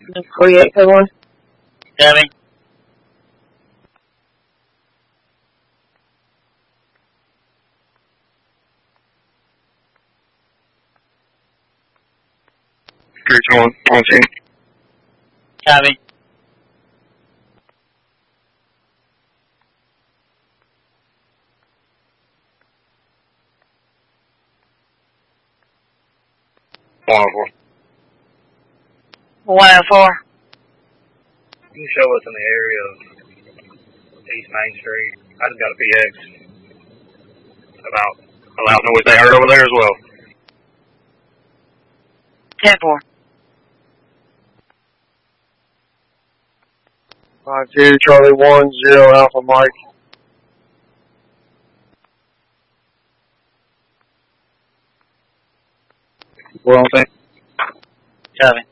48, February. Copy. On scene. Copy. Four. 104. You can show us in the area of East Main Street. I just got a PX about a loud noise they heard over there as well. 10-4. 52, Charlie 1, 0, Alpha Mike. We're on scene. Copy.